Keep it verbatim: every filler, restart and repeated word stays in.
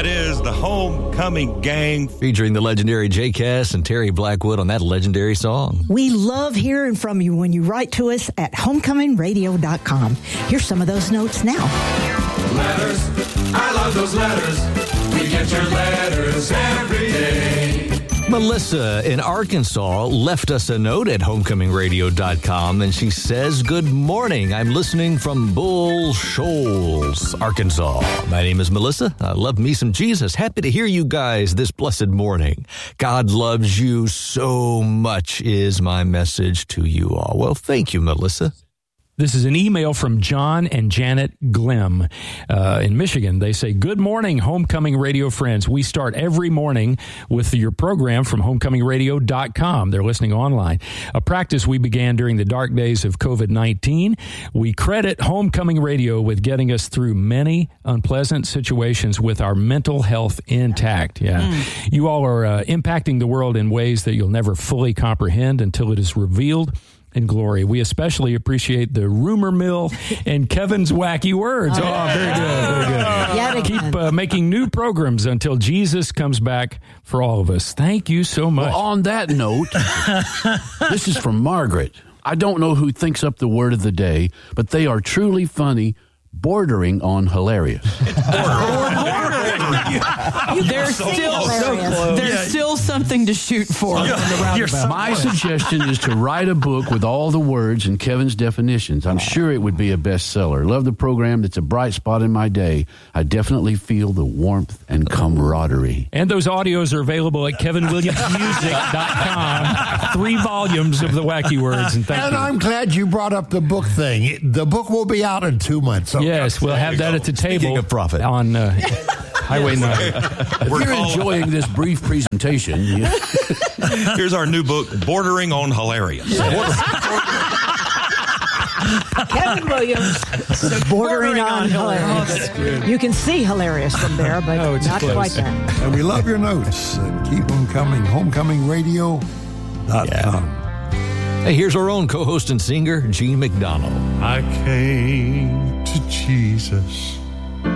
That is the Homecoming Gang. Featuring the legendary Jay Cass and Terry Blackwood on that legendary song. We love hearing from you when you write to us at homecoming radio dot com. Here's some of those notes now. Letters, I love those letters. We get your letters every day. Melissa in Arkansas left us a note at homecoming radio dot com, and she says, "Good morning. I'm listening from Bull Shoals, Arkansas. My name is Melissa. I love me some Jesus. Happy to hear you guys this blessed morning. God loves you so much is my message to you all." Well, thank you, Melissa. This is an email from John and Janet Glim uh, in Michigan. They say, "Good morning, Homecoming Radio friends. We start every morning with your program from homecoming radio dot com. They're listening online. A practice we began during the dark days of covid nineteen. We credit Homecoming Radio with getting us through many unpleasant situations with our mental health intact." Yeah. Mm. You all are uh, impacting the world in ways that you'll never fully comprehend until it is revealed in glory. We especially appreciate the rumor mill and Kevin's wacky words. Oh, oh very good, very good. Yet Keep uh, making new programs until Jesus comes back for all of us. Thank you so much. Well, on that note, this is from Margaret. I don't know who thinks up the word of the day, but they are truly funny, bordering on hilarious. There's still so close. There's yeah. still something to shoot for. Yeah. On the roundabout. My suggestion is to write a book with all the words and Kevin's definitions. I'm sure it would be a bestseller. Love the program. It's a bright spot in my day. I definitely feel the warmth and camaraderie. And those audios are available at kevin williams music dot com. Three volumes of the wacky words. And thank and you. I'm glad you brought up the book thing. The book will be out in two months. Okay. Yes, we'll have that go. at the table. Speaking of profit. On uh, Highway nine. If you're enjoying this brief presentation, you... here's our new book, Bordering on Hilarious. Kevin Williams, bordering, bordering on, on hilarious. hilarious. You can see hilarious from there, but oh, not close. quite that. And we love your notes. And keep them coming. homecoming radio dot com. Yeah. Hey, here's our own co-host and singer, Gene McDonald. I came to Jesus